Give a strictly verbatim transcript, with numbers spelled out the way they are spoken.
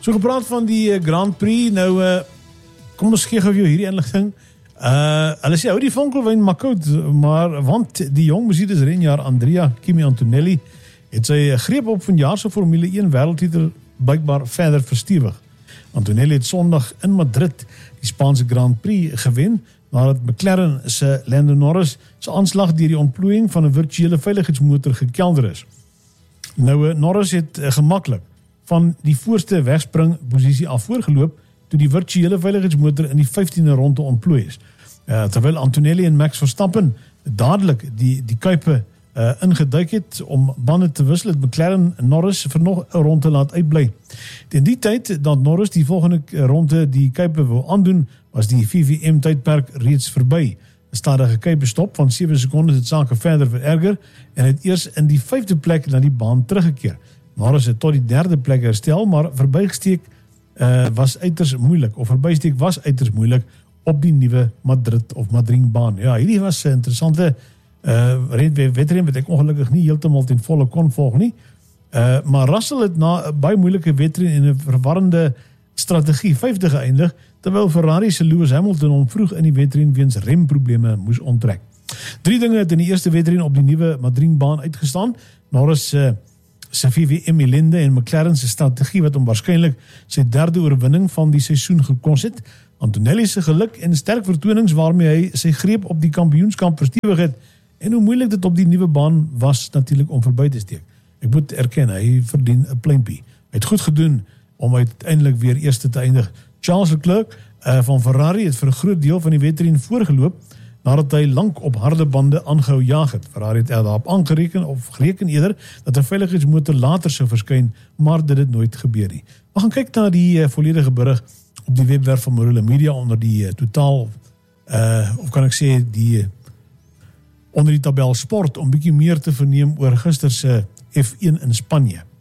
So gepraat van die uh, Grand Prix, nou uh, kom ons gee gou vir jou hierdie inligting. Uh, hulle sê, hou die vonkelwyn maar koud, maar want die jong Mercedes renjaer Andrea Kimi Antonelli het sy greep op vanjaar se Formule een wêreldtitel blykbaar verder verstewig. Antonelli het Sondag in Madrid die Spaanse Grand Prix gewen, nadat McLaren se Lando Norris se aanslag deur die ontplooiing van 'n virtuele veiligheidsmotor gekelder is. Nou, Norris het uh, gemaklik van die voorste wegspring posisie af voorgeloop toe die virtuele veiligheidsmotor in die vyftiende ronde ontplooi is. Uh, terwyl Antonelli en Max Verstappen dadelik die, die kuipe uh, ingeduik het om bande te wissel, het McLaren Norris vir nog 'n ronde laat uitbly. Teen die tyd dat Norris die volgende ronde die kuipe wou aandoen, was die V V M tydperk reeds verby. 'n Stadige kuipestop van sewe sekondes het sake verder vererger en het eers in die vyfde plek na die baan teruggekeer. Norris het tot die derde plek herstel, maar verbygesteek uh, was uiters moeilik, of verbysteek was uiters moeilik op die nuwe Madrid of Madringbaan. Ja, hierdie was 'n interessante uh, wedren wat ek ongelukkig nie heeltemal ten volle kon volg nie. Uh, maar Russell het na 'n baie moeilike wedren en 'n verwarrende strategie vyfde geëindig, terwyl Ferrari se Lewis Hamilton hom vroeg in die wedren weens remprobleme moes onttrek. Drie dinge het in die eerste wedren op die nuwe Madringbaan uitgestaan. Norris uh, sy V V M ellende en McLaren se strategie wat hom waarskynlik sy derde oorwinning van die seisoen gekos het. Antonelli se geluk en sterk vertonings waarmee hy sy greep op die kampioenskap verstewig het en hoe moeilik dit op die nuwe baan was natuurlik om verby te steek. Ek moet erken, hy verdien 'n pleintjie. Hy het goed gedoen om uiteindelik weer eerste te eindig. Charles Leclerc uh, van Ferrari het vir 'n groot deel van die wedren voorgeloop nadat hy lank op harde bande aangehou jaag het. Ferrari het daarop aangereken of gereken eerder dat 'n veiligheidsmotor later sou verskyn, maar dit het nooit gebeur nie. We gaan kyk na die uh, volledige berig op die webwerf van Morula Media onder die uh, totaal, uh, of kan ek sê, die uh, onder die tabel sport, om bietjie meer te verneem oor gister se F een in Spanje.